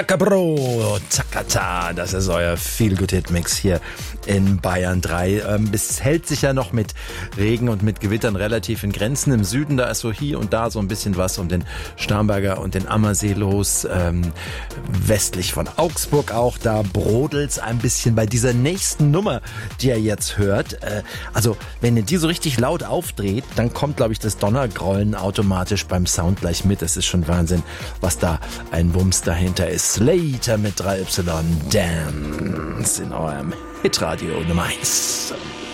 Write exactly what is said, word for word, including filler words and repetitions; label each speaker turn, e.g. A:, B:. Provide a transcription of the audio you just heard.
A: Chaka Bro, Zakata, das ist euer Feel-Good-Hit-Mix hier in Bayern drei. Ähm, es hält sich ja noch mit Regen und mit Gewittern relativ in Grenzen. Im Süden, da ist so hier und da so ein bisschen was um den Starnberger und den Ammersee los. Ähm, westlich von Augsburg auch, da brodelt's ein bisschen bei dieser nächsten Nummer, die ihr jetzt hört. Äh, also, wenn ihr die so richtig laut aufdreht, dann kommt, glaube ich, das Donnergrollen automatisch beim Sound gleich mit. Es ist schon Wahnsinn, was da ein Wumms dahinter ist. Slater mit drei Y, Dance in eurem Hitradio Nummer eins.